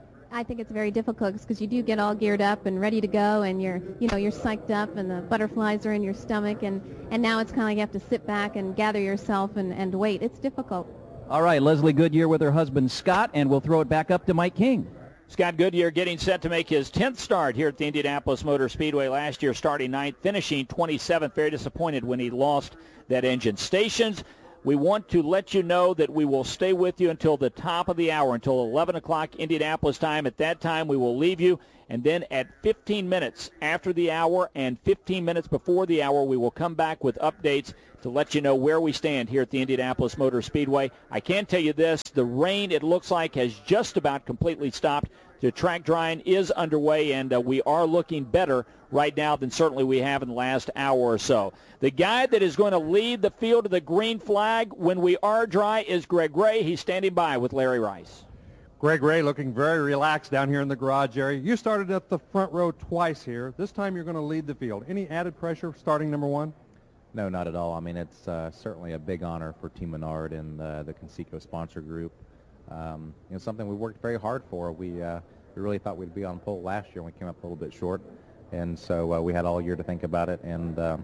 I think it's very difficult because you do get all geared up and ready to go, and you're, you know, you're psyched up, and the butterflies are in your stomach, and, and now it's kind of like you have to sit back and gather yourself and, and wait. It's difficult. All right, Leslie Goodyear with her husband Scott, and we'll throw it back up to Mike King. Scott Goodyear getting set to make his tenth start here at the Indianapolis Motor Speedway last year, starting ninth, finishing twenty-seventh. Very disappointed when he lost that engine. Stations, we want to let you know that we will stay with you until the top of the hour, until eleven o'clock Indianapolis time. At that time, we will leave you, and then at fifteen minutes after the hour and fifteen minutes before the hour, we will come back with updates to let you know where we stand here at the Indianapolis Motor Speedway. I can tell you this, the rain, it looks like, has just about completely stopped. The track drying is underway, and uh, we are looking better right now than certainly we have in the last hour or so. The guy that is going to lead the field to the green flag when we are dry is Greg Ray. He's standing by with Larry Rice. Greg Ray looking very relaxed down here in the garage area. You started at the front row twice here. This time you're going to lead the field. Any added pressure starting number one? No, not at all. I mean, it's uh, certainly a big honor for Team Menard and uh, the Conseco sponsor group. Um, you know, something we worked very hard for. We uh, we really thought we'd be on pole last year, and we came up a little bit short, and so uh, we had all year to think about it, and um,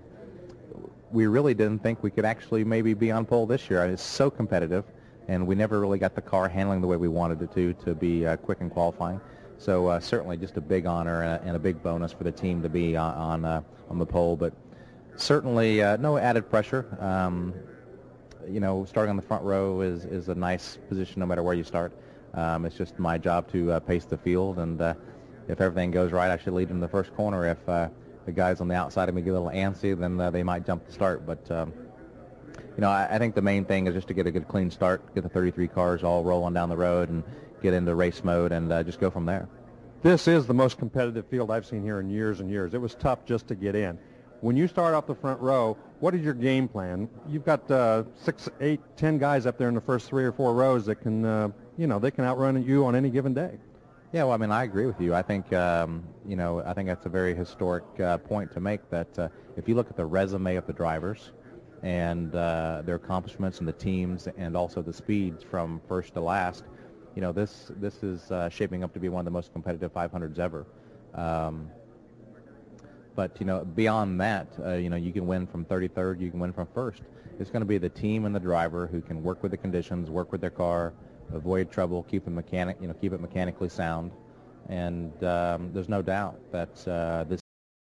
we really didn't think we could actually maybe be on pole this year. I mean, it's so competitive, and we never really got the car handling the way we wanted it to, to be uh, quick in qualifying. So uh, certainly just a big honor and a, and a big bonus for the team to be on on, uh, on the pole, but certainly uh, no added pressure. Um, you know, starting on the front row is, is a nice position no matter where you start. Um, it's just my job to uh, pace the field, and uh, if everything goes right, I should lead in the first corner. If uh, the guys on the outside of me get a little antsy, then uh, they might jump the start. But um, you know, I, I think the main thing is just to get a good clean start, get the thirty-three cars all rolling down the road and get into race mode and uh, just go from there. This is the most competitive field I've seen here in years and years. It was tough just to get in. When you start off the front row, what is your game plan? You've got uh, six, eight, ten guys up there in the first three or four rows that can, uh, you know, they can outrun you on any given day. Yeah, well, I mean, I agree with you. I think, um, you know, I think that's a very historic uh, point to make, that uh, if you look at the resume of the drivers and uh, their accomplishments and the teams and also the speeds from first to last, you know, this this is uh, shaping up to be one of the most competitive five hundreds ever. Um, but, you know, beyond that, uh, you know, you can win from thirty-third, you can win from first. It's going to be the team and the driver who can work with the conditions, work with their car, avoid trouble, keep the mechanic, you know, keep it mechanically sound, and um, there's no doubt that uh, this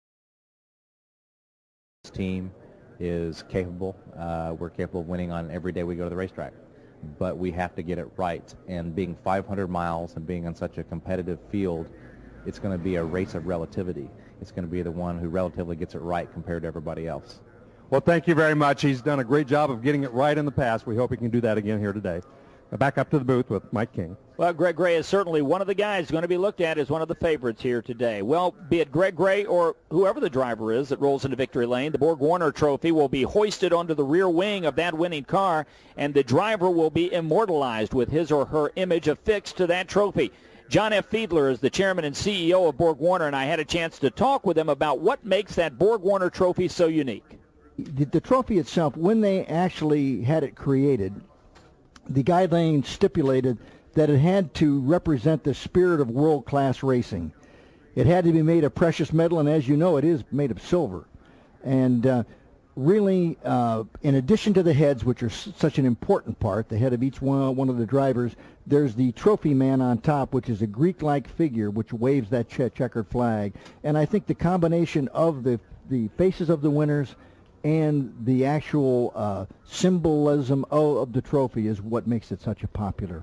team is capable. Uh, we're capable of winning on every day we go to the racetrack, but we have to get it right. And being five hundred miles and being on such a competitive field, it's going to be a race of relativity. It's going to be the one who relatively gets it right compared to everybody else. Well, thank you very much. He's done a great job of getting it right in the past. We hope he can do that again here today. Back up to the booth with Mike King. Well, Greg Gray is certainly one of the guys going to be looked at as one of the favorites here today. Well, be it Greg Gray or whoever the driver is that rolls into victory lane, the Borg Warner Trophy will be hoisted onto the rear wing of that winning car, and the driver will be immortalized with his or her image affixed to that trophy. John F. Fiedler is the chairman and C E O of Borg Warner, and I had a chance to talk with him about what makes that Borg Warner Trophy so unique. The, the trophy itself, when they actually had it created, the guidelines stipulated that it had to represent the spirit of world-class racing. It had to be made of precious metal, and as you know, it is made of silver. And uh, really, uh, in addition to the heads, which are s- such an important part, the head of each one, one of the drivers, there's the trophy man on top, which is a Greek-like figure which waves that che- checkered flag. And I think the combination of the, the faces of the winners and the actual uh, symbolism of, of the trophy is what makes it such a popular.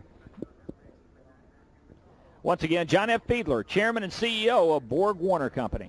Once again, John F. Fiedler, chairman and C E O of Borg Warner Company.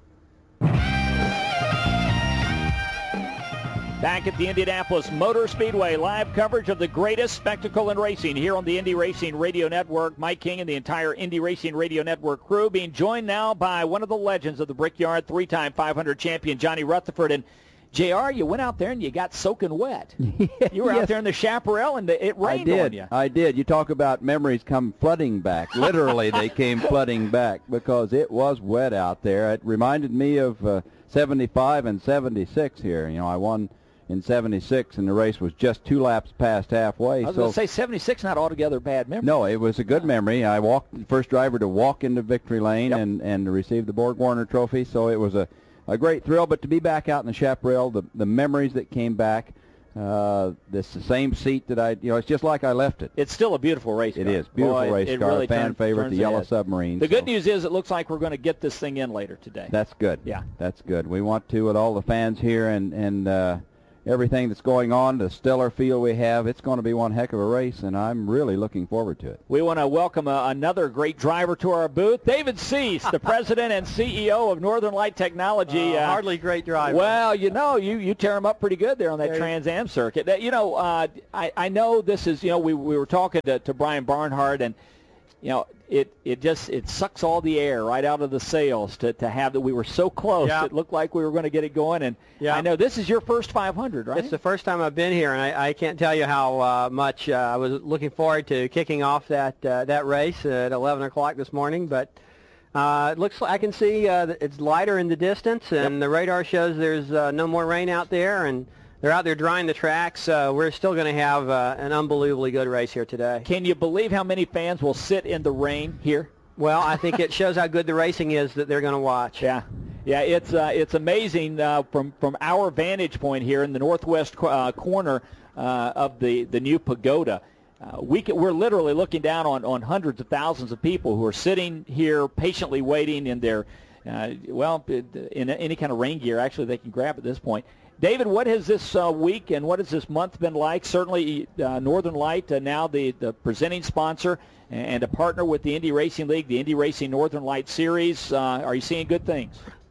Back at the Indianapolis Motor Speedway, live coverage of the greatest spectacle in racing here on the Indy Racing Radio Network. Mike King and the entire Indy Racing Radio Network crew being joined now by one of the legends of the Brickyard, three-time five hundred champion Johnny Rutherford. And J R, you went out there and you got soaking wet. You were Yes. out there in the chaparral and it rained I did. on you. I did. You talk about memories come flooding back. Literally, they came flooding back because it was wet out there. It reminded me of uh, seventy-five and seventy-six here. You know, I won in seventy-six, and the race was just two laps past halfway. I was so going to say seventy-six, not altogether bad memory. no, it was a good memory. I walked the first driver to walk into victory lane and, and to receive the Borg Warner Trophy, so it was a, a great thrill. But to be back out in the chaparral, the, the memories that came back, uh, this the same seat that I, you know, it's just like I left it. It's still a beautiful race car. It is. Beautiful Boy, race it car, really fan turn- favorite, turns the Yellow ahead. Submarine. The good so news is it looks like we're going to get this thing in later today. That's good. Yeah. That's good. We want to with all the fans here and, and uh, everything that's going on, the stellar field we have. It's going to be one heck of a race, and I'm really looking forward to it. We want to welcome uh, another great driver to our booth, David Cease, the president and C E O of Northern Light Technology. Uh, hardly great driver. Well, you know, you, you tear him up pretty good there on that There you- Trans Am circuit. That, you know, uh, I, I know this is, you know, we, we were talking to, to Brian Barnhart, and, you know, it, it just it sucks all the air right out of the sails to, to have that we were so close. Yeah. It looked like we were going to get it going. And Yeah. I know this is your first five hundred, right? It's the first time I've been here, and I, I can't tell you how uh, much uh, I was looking forward to kicking off that uh, that race at eleven o'clock this morning. But uh, it looks like I can see uh, that it's lighter in the distance, and the radar shows there's uh, no more rain out there, and they're out there drying the tracks. So we're still going to have uh, an unbelievably good race here today. Can you believe how many fans will sit in the rain here? Well, I think it shows how good the racing is that they're going to watch. Yeah. Yeah, it's uh, it's amazing uh, from from our vantage point here in the northwest co- uh, corner uh, of the, the new pagoda. Uh, we can, we're literally looking down on, on hundreds of thousands of people who are sitting here patiently waiting in their, uh, well, in any kind of rain gear actually they can grab at this point. David, what has this uh, week and what has this month been like? Certainly uh, Northern Light, uh, now the, the presenting sponsor and a partner with the Indy Racing League, the Indy Racing Northern Light Series. Uh, are you seeing good things?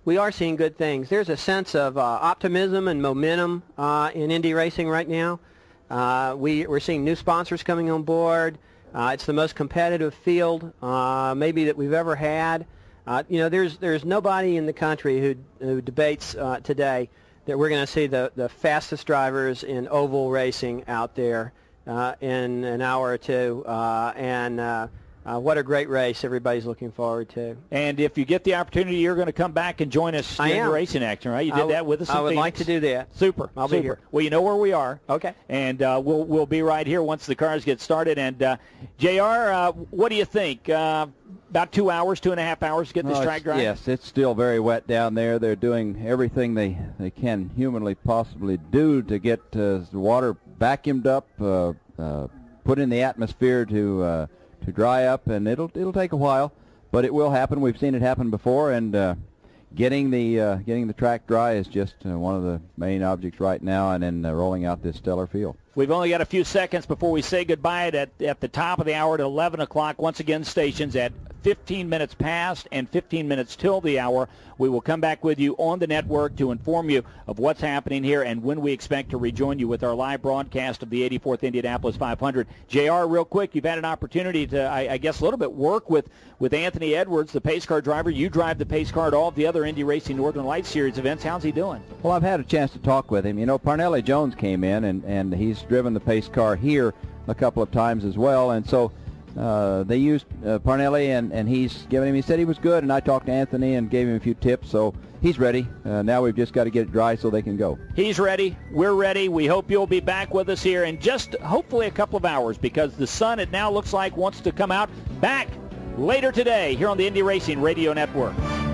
we are seeing good things. There's a sense of uh, optimism and momentum uh, in Indy racing right now. Uh, we, we're seeing new sponsors coming on board. Uh, it's the most competitive field uh, maybe that we've ever had. Uh, you know, there's there's nobody in the country who, who debates uh, today that we're going to see the, the fastest drivers in oval racing out there uh, in an hour or two. Uh, and uh, uh, what a great race everybody's looking forward to. And if you get the opportunity, you're going to come back and join us I in am. the racing action, right? You did I w- that with us in I would Phoenix. like to do that. Super. I'll Super. be here. Well, you know where we are. Okay. And uh, we'll we'll be right here once the cars get started. And uh, J R, uh, what do you think? Uh, about two hours, two and a half hours to get this Oh, track it's- dry? Yes, it's still very wet down there. They're doing everything they, they can humanly possibly do to get uh, the water vacuumed up, uh, uh, put in the atmosphere to uh, to dry up, and it'll it'll take a while, but it will happen. We've seen it happen before, and uh, getting the uh, getting the track dry is just uh, one of the main objects right now, and then uh, rolling out this stellar field. We've only got a few seconds before we say goodbye at, at the top of the hour at eleven o'clock. Once again, stations at fifteen minutes past and fifteen minutes till the hour. We will come back with you on the network to inform you of what's happening here and when we expect to rejoin you with our live broadcast of the eighty-fourth Indianapolis five hundred. J R, real quick, you've had an opportunity to, I, I guess, a little bit work with, with Anthony Edwards, the pace car driver. You drive the pace car at all of the other Indy Racing Northern Lights Series events. How's he doing? Well, I've had a chance to talk with him. You know, Parnelli Jones came in, and, and he's driven the pace car here a couple of times as well, and so uh, they used uh, Parnelli, and, and he's given him, he said he was good, and I talked to Anthony and gave him a few tips, so he's ready. Uh, now we've just got to get it dry so they can go. He's ready. We're ready. We hope you'll be back with us here in just hopefully a couple of hours, because the sun, it now looks like, wants to come out. Back later today here on the Indy Racing Radio Network.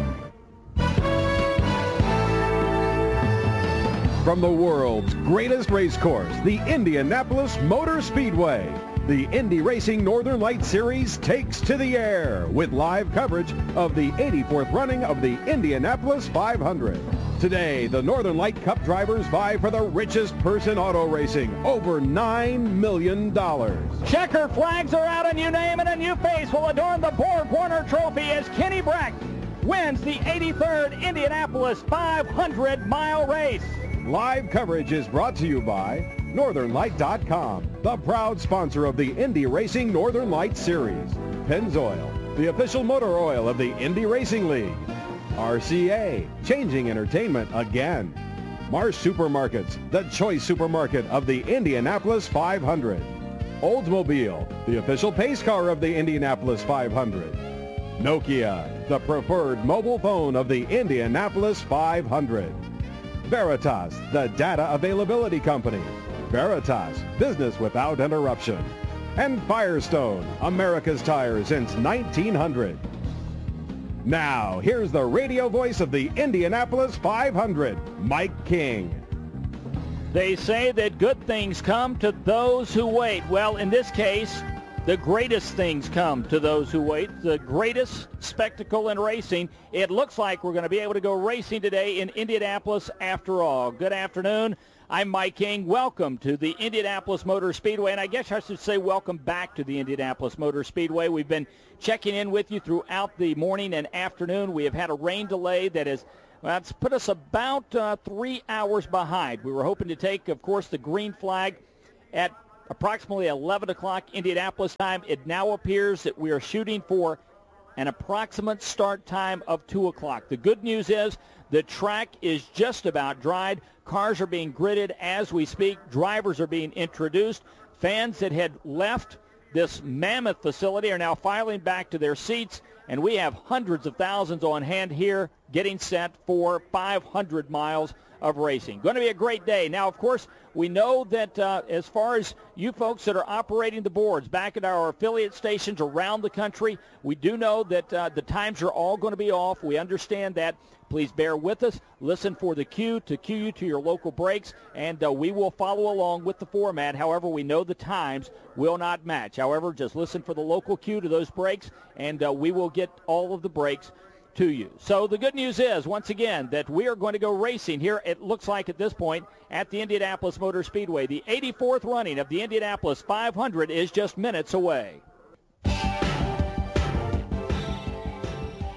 From the world's greatest race course, the Indianapolis Motor Speedway, the Indy Racing Northern Lights Series takes to the air with live coverage of the eighty-fourth running of the Indianapolis five hundred. Today, the Northern Light Cup drivers vie for the richest purse in auto racing, over nine million dollars. Checker flags are out, and you name it, a new face will adorn the Borg Warner Trophy as Kenny Brack wins the eighty-third Indianapolis five hundred mile race. Live coverage is brought to you by Northern Light dot com, the proud sponsor of the Indy Racing Northern Lights Series. Pennzoil, the official motor oil of the Indy Racing League. R C A, changing entertainment again. Marsh Supermarkets, the choice supermarket of the Indianapolis five hundred. Oldsmobile, the official pace car of the Indianapolis five hundred. Nokia, the preferred mobile phone of the Indianapolis five hundred. Veritas, the data availability company. Veritas, business without interruption. And Firestone, America's tire since nineteen hundred. Now, here's the radio voice of the Indianapolis five hundred, Mike King. They say that good things come to those who wait. Well, in this case, the greatest things come to those who wait. The greatest spectacle in racing. It looks like we're going to be able to go racing today in Indianapolis after all. Good afternoon. I'm Mike King. Welcome to the Indianapolis Motor Speedway, and I guess I should say welcome back to the Indianapolis Motor Speedway. We've been checking in with you throughout the morning and afternoon. We have had a rain delay that has well, it's put us about uh, three hours behind. We were hoping to take, of course, the green flag at approximately eleven o'clock Indianapolis time. It now appears that we are shooting for an approximate start time of two o'clock. The good news is the track is just about dried. Cars are being gridded as we speak. Drivers are being introduced. Fans that had left this mammoth facility are now filing back to their seats, and we have hundreds of thousands on hand here getting set for five hundred miles of racing. Going to be a great day. Now, of course, we know that uh, as far as you folks that are operating the boards back at our affiliate stations around the country, we do know that uh, the times are all going to be off. We understand that. Please bear with us. Listen for the cue to cue you to your local breaks, and uh, we will follow along with the format. However, we know the times will not match. However, just listen for the local cue to those breaks, and uh, we will get all of the breaks to you. So the good news is, once again, that we are going to go racing here, it looks like at this point, at the Indianapolis Motor Speedway. The eighty-fourth running of the Indianapolis five hundred is just minutes away.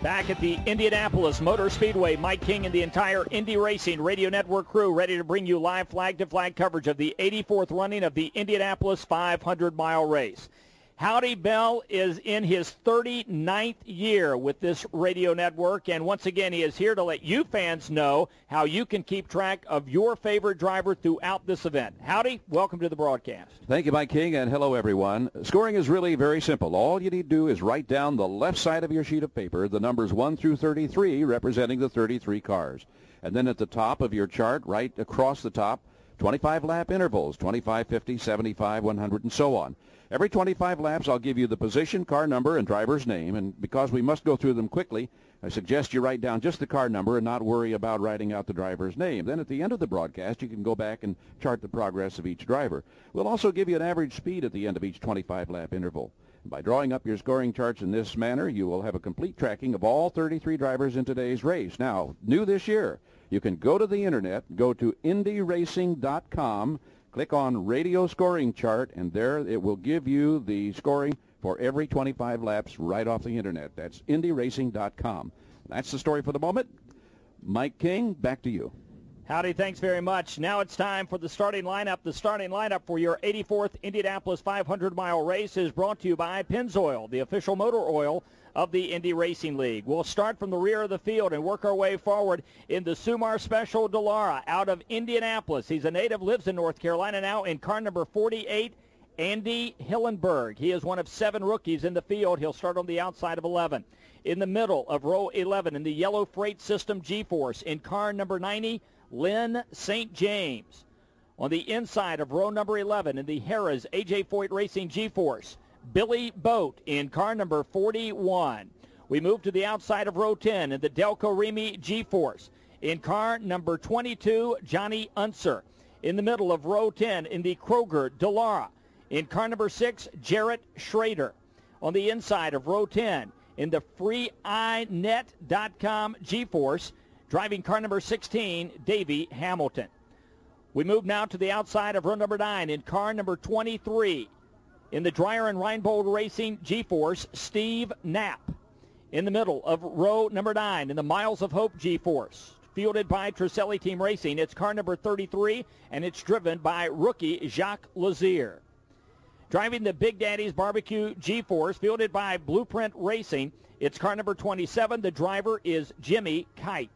Back at the Indianapolis Motor Speedway, Mike King and the entire Indy Racing Radio Network crew ready to bring you live flag-to-flag coverage of the eighty-fourth running of the Indianapolis five hundred mile race. Howdy Bell is in his thirty-ninth year with this radio network, and once again he is here to let you fans know how you can keep track of your favorite driver throughout this event. Howdy, welcome to the broadcast. Thank you, Mike King, and hello, everyone. Scoring is really very simple. All you need to do is write down the left side of your sheet of paper the numbers one through thirty-three, representing the thirty-three cars. And then at the top of your chart, right across the top, twenty-five lap intervals, twenty-five, fifty, seventy-five, one hundred, and so on. Every twenty-five laps, I'll give you the position, car number, and driver's name, and because we must go through them quickly, I suggest you write down just the car number and not worry about writing out the driver's name. Then at the end of the broadcast, you can go back and chart the progress of each driver. We'll also give you an average speed at the end of each twenty-five lap interval. By drawing up your scoring charts in this manner, you will have a complete tracking of all thirty-three drivers in today's race. Now, new this year, you can go to the Internet, go to Indy Racing dot com, click on Radio Scoring Chart, and there it will give you the scoring for every twenty-five laps right off the Internet. That's Indy Racing dot com. That's the story for the moment. Mike King, back to you. Howdy, thanks very much. Now it's time for the starting lineup. The starting lineup for your eighty-fourth Indianapolis five hundred mile race is brought to you by Pennzoil, the official motor oil of the Indy Racing League. We'll start from the rear of the field and work our way forward in the Sumar Special Dallara out of Indianapolis. He's a native, lives in North Carolina now in car number forty-eight, Andy Hillenberg. He is one of seven rookies in the field. He'll start on the outside of eleven. In the middle of row eleven in the yellow Freight System G-Force in car number ninety, Lynn Saint James. On the inside of row number eleven in the Harrah's A J Foyt Racing G-Force, Billy Boat in car number forty-one. We move to the outside of row ten in the Delco Remy G-Force. In car number twenty-two, Johnny Unser. In the middle of row ten in the Kroger Dallara. In car number six, Jarrett Schrader. On the inside of row ten in the free i net dot com G-Force, driving car number sixteen, Davey Hamilton. We move now to the outside of row number nine in car number twenty-three. In the Dreyer and Reinbold Racing G-Force, Steve Knapp. In the middle of row number nine in the Miles of Hope G-Force, fielded by Truselli Team Racing, it's car number thirty-three, and it's driven by rookie Jacques Lazier. Driving the Big Daddy's Barbecue G-Force, fielded by Blueprint Racing, it's car number twenty-seven. The driver is Jimmy Kite.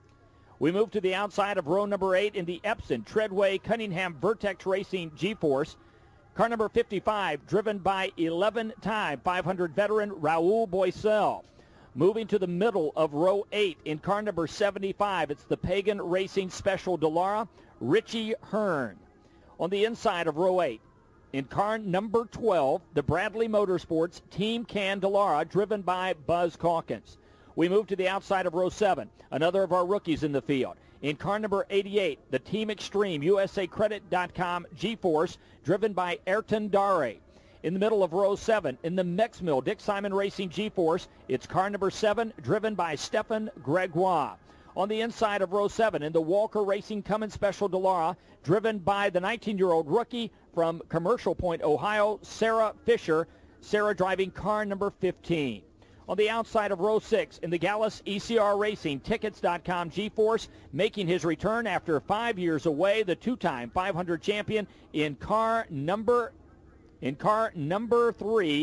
We move to the outside of row number eight in the Epson Treadway Cunningham Vertex Racing G-Force. Car number fifty-five, driven by eleven-time five hundred veteran Raul Boisel. Moving to the middle of row eight in car number seventy-five, it's the Pagan Racing Special Dallara, Richie Hearn. On the inside of row eight, in car number twelve, the Bradley Motorsports Team Can Dallara, driven by Buzz Calkins. We move to the outside of row seven, another of our rookies in the field. In car number eighty-eight, the Team Extreme U S A Credit dot com G-Force, driven by Ayrton Dare. In the middle of row seven, in the Mexmill Dick Simon Racing G-Force, it's car number seven, driven by Stefan Gregoire. On the inside of row seven, in the Walker Racing Cummins Special Dallara, driven by the nineteen-year-old rookie from Commercial Point, Ohio, Sarah Fisher. Sarah driving car number fifteen. On the outside of row six, in the Gallus E C R Racing Tickets dot com G-Force, making his return after five years away, the two-time five hundred champion in car number in car number three.